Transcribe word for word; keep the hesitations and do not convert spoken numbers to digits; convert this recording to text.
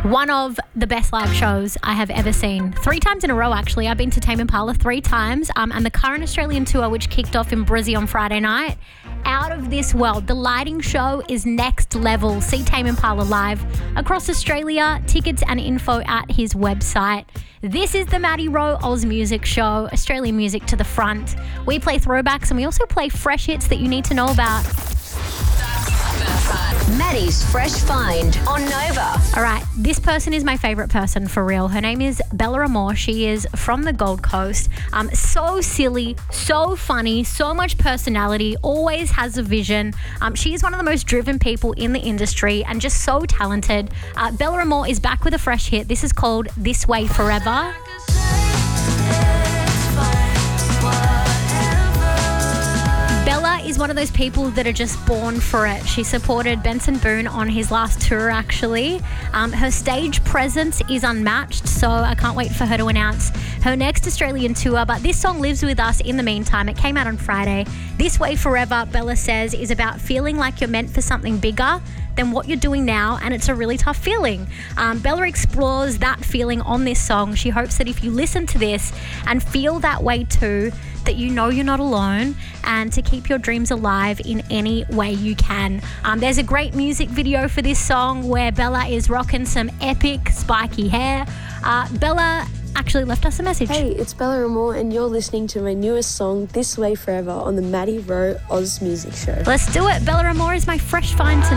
One of the best live shows I have ever seen. Three times in a row, actually. I've been to Tame Impala three times. Um, and the current Australian tour, which kicked off in Brizzy on Friday night, out of this world. The lighting show is next level. See Tame Impala live across Australia. Tickets and info at his website. This is the Maddie Rowe Oz Music Show. Australian music to the front. We play throwbacks and we also play fresh hits that you need to know about. Maddie's Fresh Find on Nova. All right, this person is my favourite person for real. Her name is Bella Amor. She is from the Gold Coast. Um, so silly, so funny, so much personality, always has a vision. Um, she is one of the most driven people in the industry and just so talented. Uh, Bella Amor is back with a fresh hit. This is called This Way Forever. Bella is one of those people that are just born for it. She supported Benson Boone on his last tour, actually. Um, her stage presence is unmatched, so I can't wait for her to announce her next Australian tour. But this song lives with us in the meantime. It came out on Friday. This Way Forever, Bella says, is about feeling like you're meant for something bigger than what you're doing now, and it's a really tough feeling. Um, Bella explores that feeling on this song. She hopes that if you listen to this and feel that way too, that you know you're not alone and to keep your dreams alive in any way you can. Um, there's a great music video for this song where Bella is rocking some epic spiky hair. Uh, Bella actually left us a message. Hey, it's Bella Amor and you're listening to my newest song, This Way Forever, on the Maddie Rowe Oz Music Show. Let's do it. Bella Amor is my fresh find tonight.